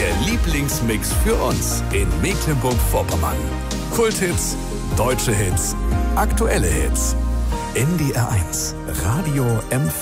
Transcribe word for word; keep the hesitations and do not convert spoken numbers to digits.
Der Lieblingsmix für uns in Mecklenburg-Vorpommern. Kulthits, deutsche Hits, aktuelle Hits. N D R eins, Radio M